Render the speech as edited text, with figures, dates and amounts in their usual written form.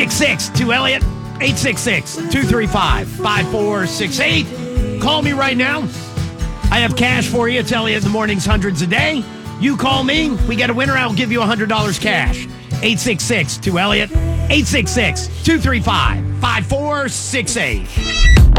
866-2-ELLIOT. 866-235-5468. Call me right now. I have cash for you. It's Elliot in the mornings, hundreds a day. You call me. We get a winner. I'll give you $100 cash. 866-2-ELLIOT. 866-235-5468.